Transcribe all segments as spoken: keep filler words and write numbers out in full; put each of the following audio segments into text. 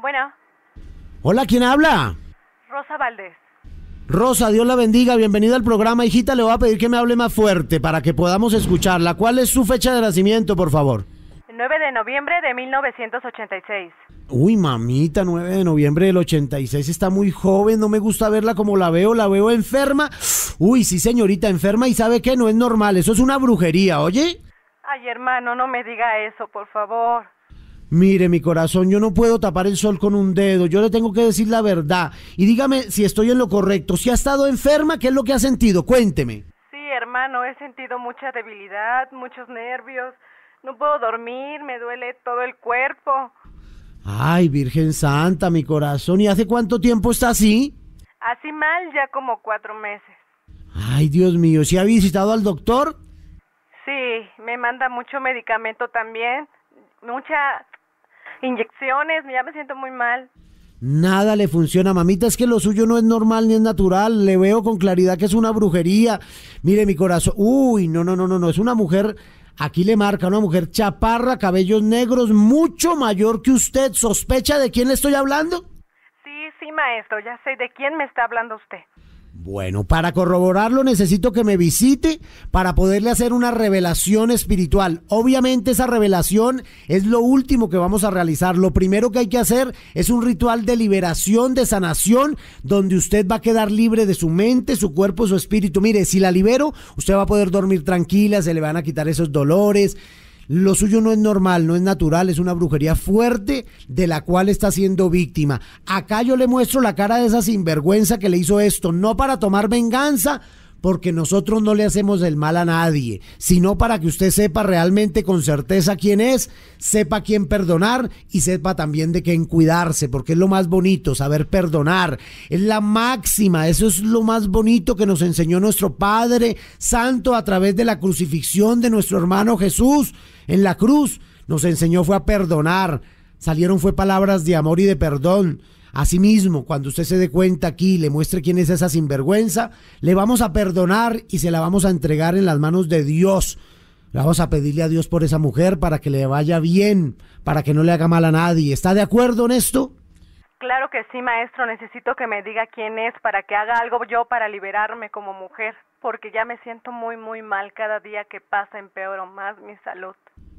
Bueno, Hola, ¿quién habla? Rosa Valdés. Rosa, Dios la bendiga, bienvenida al programa. Hijita, le voy a pedir que me hable más fuerte para que podamos escucharla. ¿Cuál es su fecha de nacimiento, por favor? El nueve de noviembre de mil novecientos ochenta y seis. Uy, mamita, nueve de noviembre del ochenta y seis, está muy joven, no me gusta verla como la veo, la veo enferma. Uy, sí, señorita, enferma, y ¿sabe qué? No es normal, eso es una brujería, ¿oye? Ay, hermano, no me diga eso, por favor. Mire, mi corazón, yo no puedo tapar el sol con un dedo, yo le tengo que decir la verdad. Y dígame si estoy en lo correcto, si ha estado enferma, ¿qué es lo que ha sentido? Cuénteme. Sí, hermano, he sentido mucha debilidad, muchos nervios. No puedo dormir, me duele todo el cuerpo. Ay, Virgen Santa, mi corazón, ¿y hace cuánto tiempo está así? Así mal, ya como cuatro meses. Ay, Dios mío, ¿sí ha visitado al doctor? Sí, me manda mucho medicamento también, muchas inyecciones, ya me siento muy mal. Nada le funciona, mamita, es que lo suyo no es normal ni es natural, le veo con claridad que es una brujería. Mire, mi corazón, uy, no, no, no, no, no, es una mujer, aquí le marca, una mujer chaparra, cabellos negros, mucho mayor que usted. ¿Sospecha de quién le estoy hablando? Sí, sí, maestro, ya sé de quién me está hablando usted. Bueno, para corroborarlo necesito que me visite para poderle hacer una revelación espiritual. Obviamente esa revelación es lo último que vamos a realizar. Lo primero que hay que hacer es un ritual de liberación, de sanación, donde usted va a quedar libre de su mente, su cuerpo, su espíritu. Mire, si la libero, usted va a poder dormir tranquila, se le van a quitar esos dolores. Lo suyo no es normal, no es natural, es una brujería fuerte de la cual está siendo víctima. Acá yo le muestro la cara de esa sinvergüenza que le hizo esto, no para tomar venganza, porque nosotros no le hacemos el mal a nadie, sino para que usted sepa realmente con certeza quién es, sepa quién perdonar y sepa también de quién cuidarse, porque es lo más bonito, saber perdonar, es la máxima, eso es lo más bonito que nos enseñó nuestro Padre Santo a través de la crucifixión de nuestro hermano Jesús en la cruz, nos enseñó fue a perdonar, salieron fue palabras de amor y de perdón. Asimismo, cuando usted se dé cuenta aquí y le muestre quién es esa sinvergüenza, le vamos a perdonar y se la vamos a entregar en las manos de Dios. Le vamos a pedirle a Dios por esa mujer para que le vaya bien, para que no le haga mal a nadie. ¿Está de acuerdo en esto? Claro que sí, maestro, necesito que me diga quién es para que haga algo yo para liberarme como mujer, porque ya me siento muy, muy mal. Cada día que pasa empeoro más mi salud.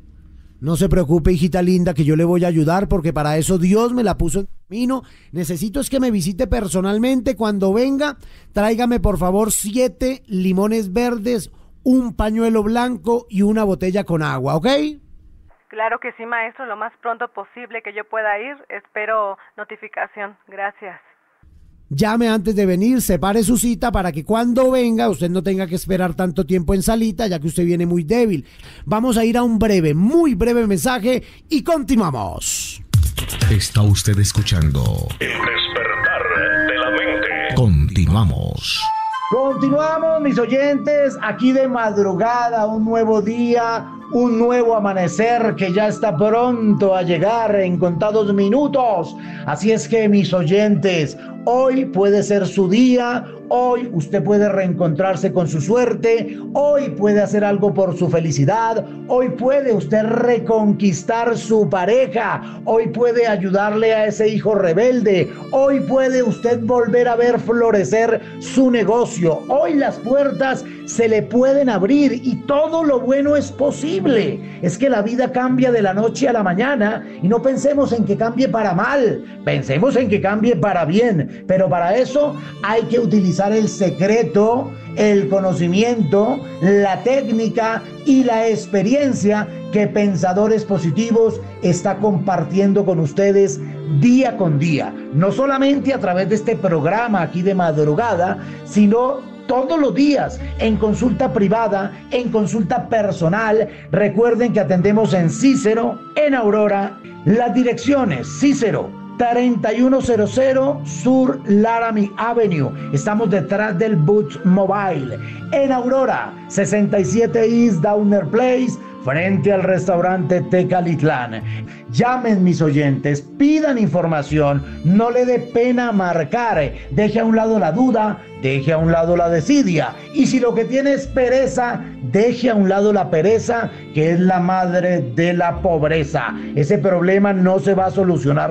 No se preocupe, hijita linda, que yo le voy a ayudar porque para eso Dios me la puso en camino. Necesito es que me visite personalmente. Cuando venga, tráigame por favor siete limones verdes, un pañuelo blanco y una botella con agua, ¿ok? Claro que sí, maestro, lo más pronto posible que yo pueda ir. Espero notificación. Gracias. Llame antes de venir, separe su cita para que cuando venga usted no tenga que esperar tanto tiempo en salita, ya que usted viene muy débil. Vamos a ir a un breve, muy breve mensaje y continuamos. Está usted escuchando El despertar de la mente. Continuamos. Continuamos, mis oyentes, aquí de madrugada, un nuevo día, un nuevo amanecer que ya está pronto a llegar en contados minutos. Así es que, mis oyentes, hoy puede ser su día, hoy usted puede reencontrarse con su suerte, hoy puede hacer algo por su felicidad, hoy puede usted reconquistar su pareja, hoy puede ayudarle a ese hijo rebelde, hoy puede usted volver a ver florecer su negocio, hoy las puertas se le pueden abrir y todo lo bueno es posible. Es que la vida cambia de la noche a la mañana y no pensemos en que cambie para mal, pensemos en que cambie para bien, pero para eso hay que utilizar el secreto, el conocimiento, la técnica y la experiencia que Pensadores Positivos está compartiendo con ustedes día con día, no solamente a través de este programa aquí de madrugada, sino todos los días, en consulta privada, en consulta personal. Recuerden que atendemos en Cícero, en Aurora. Las direcciones: Cícero, treinta y uno cero cero Sur Laramie Avenue. Estamos detrás del Boots Mobile. En Aurora, sesenta y siete East Downer Place, frente al restaurante Tecalitlán. Llamen, mis oyentes, pidan información, no le dé pena marcar, deje a un lado la duda, deje a un lado la desidia, y si lo que tiene es pereza, deje a un lado la pereza, que es la madre de la pobreza. Ese problema no se va a solucionar